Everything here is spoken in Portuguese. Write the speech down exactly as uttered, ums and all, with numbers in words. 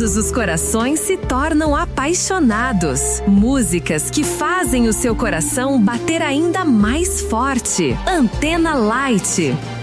todos os corações se tornam apaixonados. Músicas que fazem o seu coração bater ainda mais forte. Antena Light.